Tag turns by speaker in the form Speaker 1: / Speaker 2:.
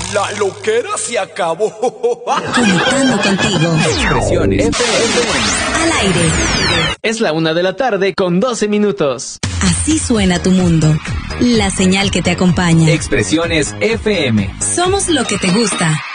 Speaker 1: La loquera se acabó.
Speaker 2: Conectando contigo.
Speaker 3: Expresiones FM.
Speaker 2: Al aire.
Speaker 3: Es la 1:00 con 12 minutos.
Speaker 2: Así suena tu mundo. La señal que te acompaña.
Speaker 3: Expresiones FM.
Speaker 2: Somos lo que te gusta.